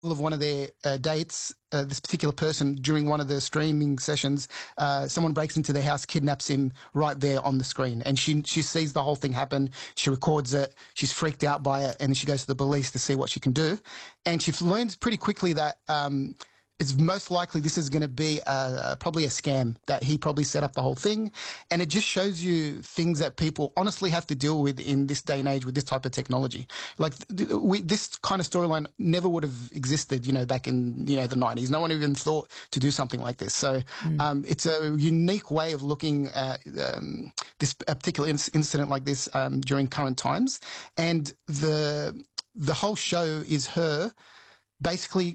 of one of their dates, this particular person during one of the streaming sessions, someone breaks into their house, kidnaps him right there on the screen, and she sees the whole thing happen. She records it. She's freaked out by it, and she goes to the police to see what she can do, and she learns pretty quickly that. It's most likely this is going to be probably a scam, that he probably set up the whole thing. And it just shows you things that people honestly have to deal with in this day and age with this type of technology. Like this kind of storyline never would have existed, back in, the 90s. No one even thought to do something like this. So it's a unique way of looking at this particular incident like this during current times. And the whole show is her basically.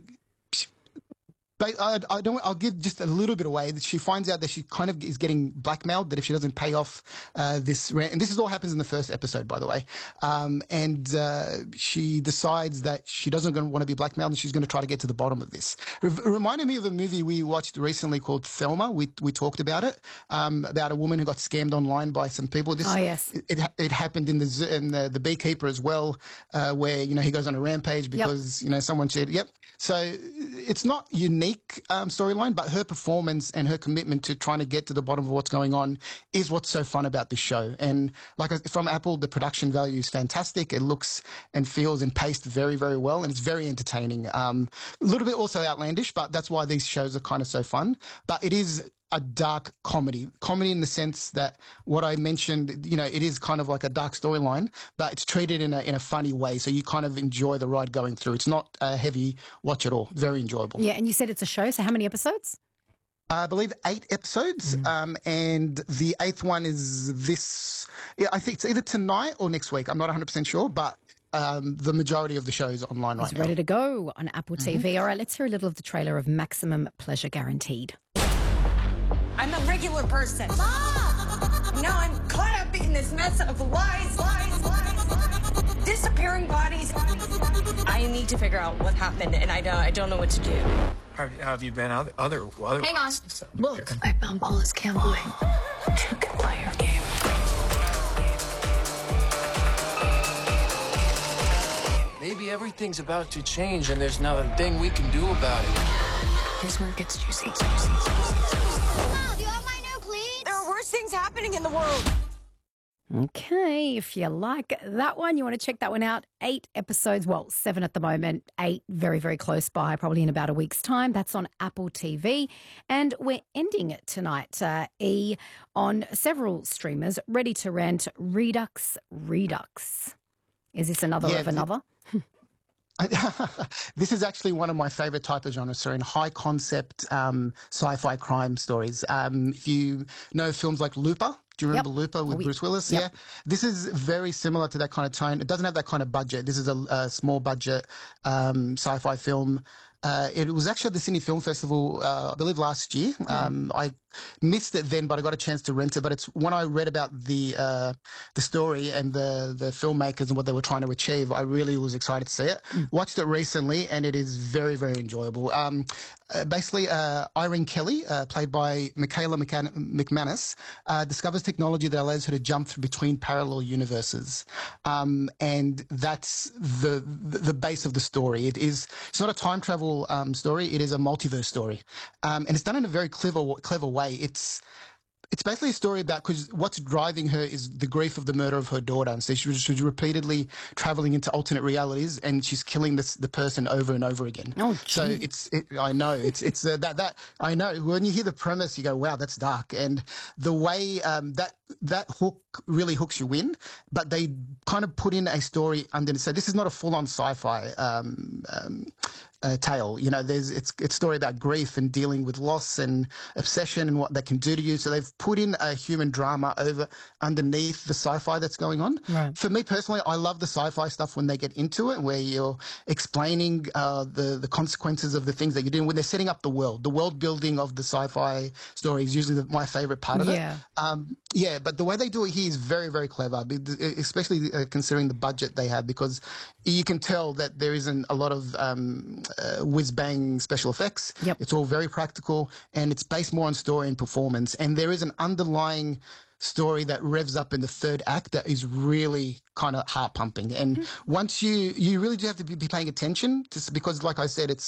But I'll give just a little bit away that she finds out that she kind of is getting blackmailed, that if she doesn't pay off this rent, and this is all happens in the first episode, by the way, and she decides that she doesn't want to be blackmailed and she's going to try to get to the bottom of this. It reminded me of a movie we watched recently called Thelma. We talked about it, about a woman who got scammed online by some people. Yes. It happened in the Beekeeper as well, where, he goes on a rampage because, someone said, yep. So it's not unique storyline, but her performance and her commitment to trying to get to the bottom of what's going on is what's so fun about this show. And from Apple, the production value is fantastic. It looks and feels and paced very, very well, and it's very entertaining. A little bit also outlandish, but that's why these shows are kind of so fun. But it is a dark comedy in the sense that what I mentioned, it is kind of like a dark storyline, but it's treated in a funny way. So you kind of enjoy the ride going through. It's not a heavy watch at all. Very enjoyable. Yeah. And you said it's a show. So how many episodes? I believe 8 episodes. And the 8th one is this, I think it's either tonight or next week. I'm not 100% sure, but the majority of the show is online right now. It's ready to go on Apple TV. All right, let's hear a little of the trailer of Maximum Pleasure Guaranteed. I'm a regular person. Mom! Now I'm caught up in this mess of lies, disappearing bodies. I need to figure out what happened, and I don't know what to do. Have you been other? Hang on. Look, I found Wallace Campbell. You can play your game. Maybe everything's about to change, and there's not a thing we can do about it. Here's where it gets juicy. Mom, do you have my new cleats? There are worse things happening in the world. Okay, if you like that one, you want to check that one out. 8 episodes, 7 at the moment, 8 very, very close by, probably in about a week's time. That's on Apple TV. And we're ending it tonight, on several streamers, ready to rent Redux. Is this another of another? This is actually one of my favorite type of genres, so in high concept sci-fi crime stories. If you know films like Looper, do you remember Looper with Bruce Willis? Yep. Yeah. This is very similar to that kind of tone. It doesn't have that kind of budget. This is a small budget sci-fi film. It was actually at the Sydney Film Festival, I believe, last year. I missed it then, but I got a chance to rent it. But it's when I read about the story and the filmmakers and what they were trying to achieve, I really was excited to see it. Watched it recently, and it is very, very enjoyable. Basically, Irene Kelly, played by Michaela McManus, discovers technology that allows her to jump between parallel universes, and that's the base of the story. It's not a time travel story; it is a multiverse story, and it's done in a very clever way. It's basically a story about, because what's driving her is the grief of the murder of her daughter. And so she's repeatedly traveling into alternate realities, and she's killing the person over and over again. Oh, so I know it's that I know when you hear the premise, you go, wow, that's dark. And the way that hook really hooks you in, but they kind of put in a story underneath. So this is not a full-on sci-fi tale. It's a story about grief and dealing with loss and obsession and what that can do to you. So they've put in a human drama underneath the sci-fi that's going on. Right. For me personally, I love the sci-fi stuff when they get into it, where you're explaining the consequences of the things that you're doing, when they're setting up the world building of the sci-fi story is usually my favorite part of it. But the way they do it here is very, very clever, especially considering the budget they have, because you can tell that there isn't a lot of whiz-bang special effects. Yep. It's all very practical, and it's based more on story and performance. And there is an underlying story that revs up in the third act that is really kind of heart pumping. And once you really do have to be paying attention, because like I said, it's